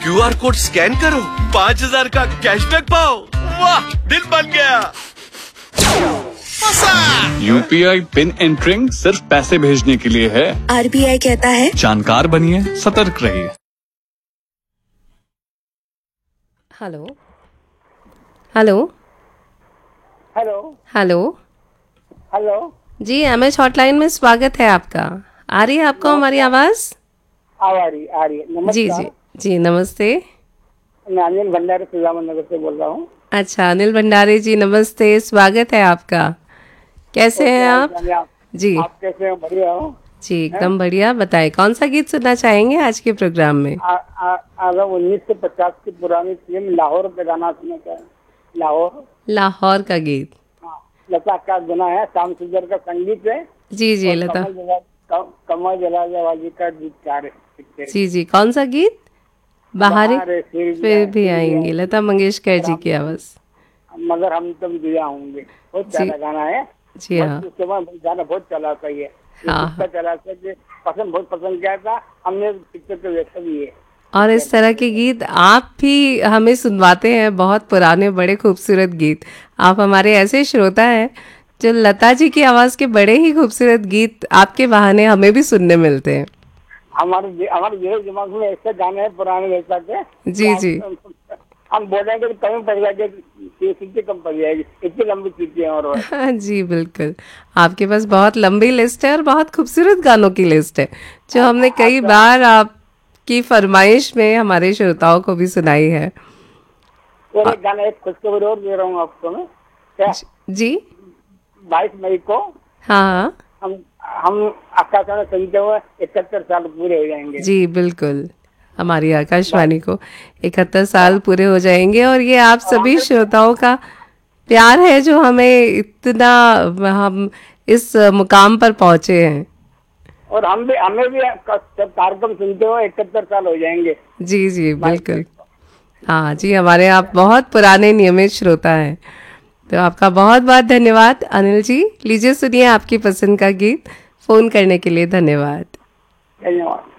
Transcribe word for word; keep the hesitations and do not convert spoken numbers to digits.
QR code scan करो, पाँच हजार का कैशबैक पाओ। वाह, दिल बन गया। यूपीआई पिन एंटरिंग सिर्फ पैसे भेजने के लिए है। आरबीआई कहता है जानकार बनिए, सतर्क रहिए। Hello hello hello hello hello जी, एमएच हॉटलाइन में स्वागत है आपका। आ रही है आपको हमारी आवाज? आ रही आ रही है। नमस्कार। जी जी जी नमस्ते। मैं अनिल भंडारी सुजामन नगर से बोल रहा हूँ। अच्छा, अनिल भंडारी जी नमस्ते, स्वागत है आपका। कैसे हैं आप? आप जी आप कैसे हो? बढ़िया हो जी, एकदम बढ़िया। बताएं कौन सा गीत सुनना चाहेंगे आज के प्रोग्राम में? अगर उन्नीस सौ पचास की पुरानी फिल्म लाहौर पे गाना सुनना चाहें। लाहौर लाहौर का गीत। हाँ, लता का गुना है, श्याम सुंदर का संगीत है। जी जी लता। कमल जला कमल जलालवाजी का गीतकार है। जी जी कौन सा गीत? बाहर फिर भी आएंगे, लता मंगेशकर जी की आवाज। मगर हम तुम दिया होंगे, बहुत प्यारा गाना है। जी हाँ, उस समय गाना बहुत चला था। ये हाँ चला था, पसंद बहुत पसंद किया था हमने, पिक्चर तो वैसा भी है। और इस तरह के गीत आप भी हमें सुनवाते हैं, बहुत पुराने बड़े खूबसूरत गीत। आप हमारे ऐसे श्रोता हैं जो लता जी की आवाज के बड़े ही खूबसूरत गीत आपके बहाने हमें भी सुनने मिलते हैं। हमारे हमारे दिमाग में ऐसे गाने हैं पुराने वैसा के। जी जी हम बोलेंगे तो कम पड़ जाएगी, सीटें कम पड़ जाएगी, इतनी लंबी सीटें हैं। और हाँ जी बिल्कुल, आपके पास बहुत लंबी लिस्ट है और बहुत खूबसूरत गानों की लिस्ट है जो हमने कई बार आपकी फरमाइश में हमारे श्रोताओं को भी सुनाई है। और एक गाना, एक खुशखबरी और दे रहा हूँ आपको मैं। क्या जी? बाईस मई को हाँ हम हम आकाशवाणी सुनते हुए इकहत्तर साल पूरे हो जाएंगे। जी बिल्कुल, हमारी आकाशवाणी को इकहत्तर साल पूरे हो जाएंगे और ये आप सभी श्रोताओं का प्यार है जो हमें इतना, हम इस मुकाम पर पहुंचे हैं। और हम भी हमें भी कार्यक्रम सुनते हुए इकहत्तर साल हो जाएंगे। जी जी बिल्कुल। हाँ जी, हमारे आप बहुत पुराने नियमित श्रोता हैं, तो आपका बहुत बहुत धन्यवाद अनिल जी। लीजिए सुनिए आपकी पसंद का गीत। फोन करने के लिए धन्यवाद। धन्यवाद।